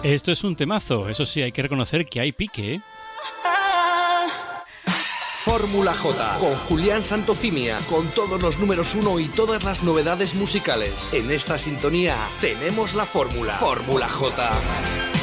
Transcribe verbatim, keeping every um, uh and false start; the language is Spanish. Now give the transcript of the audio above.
Esto es un temazo, eso sí, hay que reconocer que hay pique, ¿eh? Fórmula J, con Julián Santofimia, con todos los números uno y todas las novedades musicales. En esta sintonía tenemos la fórmula. Fórmula J.